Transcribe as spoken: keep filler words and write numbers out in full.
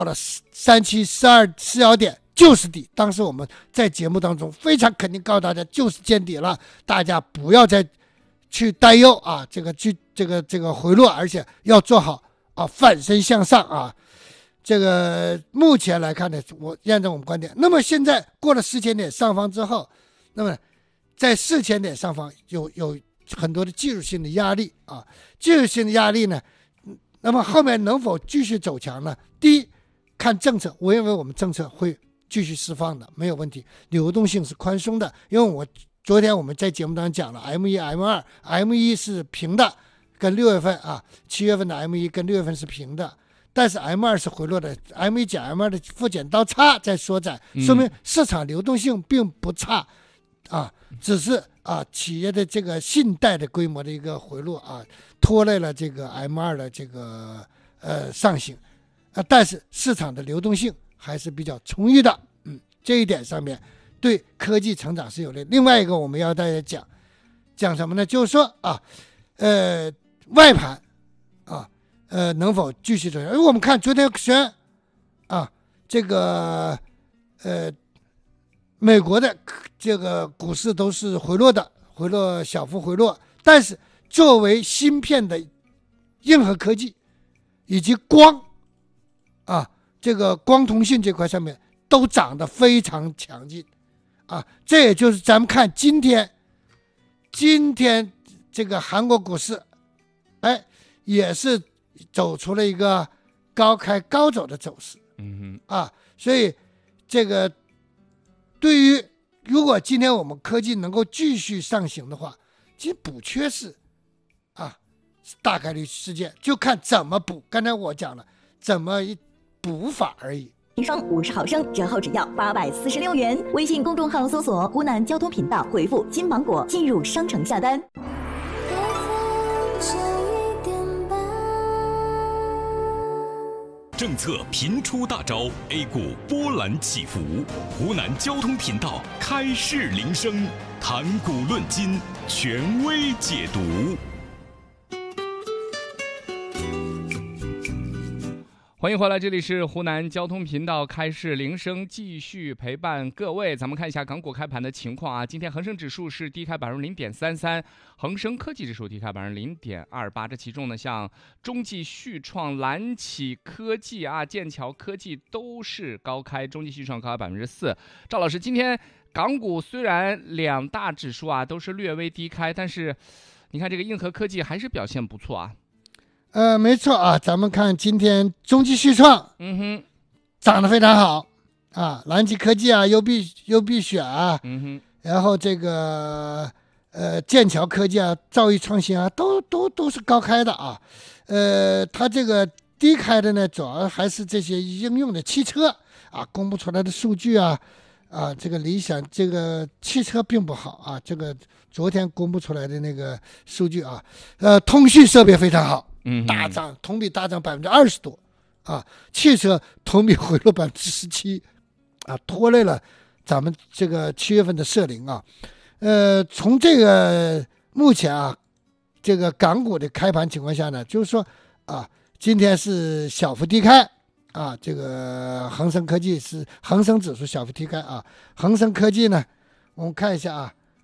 了三七四二四幺点就是底，当时我们在节目当中非常肯定告诉大家就是见底了，大家不要再去担忧啊，这个去这个这个回落，而且要做好啊反身向上啊。这个目前来看呢，我验证我们观点。那么现在过了四千点上方之后，那么在四千点上方有有很多的技术性的压力啊，技术性的压力呢，那么后面能否继续走强呢？第一，看政策，我认为我们政策会继续释放的，没有问题，流动性是宽松的。因为我昨天我们在节目当中讲了 M 一 M 二 M 一 是平的，跟六月份啊七月份的 M 一 跟六月份是平的，但是 M 二 是回落的， M 一 减 M 二 的负剪刀差在缩窄，说明市场流动性并不差啊，只是啊企业的这个信贷的规模的一个回落啊，拖累了这个 M 二 的这个呃上行啊，但是市场的流动性还是比较充裕的，嗯，这一点上面对科技成长是有利。另外一个我们要大家讲讲什么呢？就是说啊，呃，外盘啊，呃，能否继续走强？因为我们看昨天虽然啊，这个呃，美国的这个股市都是回落的，回落小幅回落，但是作为芯片的硬核科技以及光啊，这个光通信这块上面都涨得非常强劲啊，这也就是咱们看今天今天这个韩国股市，哎，也是走出了一个高开高走的走势， 嗯哼啊，所以这个对于如果今天我们科技能够继续上行的话，其实补缺是啊大概率事件，就看怎么补。刚才我讲了怎么补法而已。 一双五十毫升，折后只要八百四十六元。微信公众号搜索湖南交通频道，回复金芒果进入商城下单。 政策频出大招 ，A 股波澜起伏。湖南交通频道开市铃声，谈股论金，权威解读。 欢迎回来，这里是湖南交通频道开市铃声，继续陪伴各位。咱们看一下港股开盘的情况啊，今天恒生指数是低开百分之零点三三，恒生科技指数低开百分之零点二八。这其中呢，像中继旭创、蓝启科技啊、剑桥科技都是高开，中继旭创高开百分之四。赵老师，今天港股虽然两大指数啊都是略微低开，但是你看这个硬核科技还是表现不错啊。 呃，没错啊，咱们看今天中继旭创， 嗯哼， 涨得非常好啊，蓝启科技啊，优必优必选啊， 嗯哼， 然后这个呃剑桥科技啊，兆易创新啊，都都都是高开的啊，呃，它这个低开的呢，主要还是这些应用的汽车啊，公布出来的数据啊，啊，这个理想这个汽车并不好啊，这个昨天公布出来的那个数据啊，呃，通讯设备非常好。 嗯， 大涨，同比大涨百分之二十多，啊，汽车同比回落百分之十七，啊，拖累了咱们这个七月份的社零啊，呃，从这个目前啊，这个港股的开盘情况下呢，就是说啊，今天是小幅低开啊，这个恒生科技是恒生指数小幅低开啊，恒生科技呢，我们看一下啊，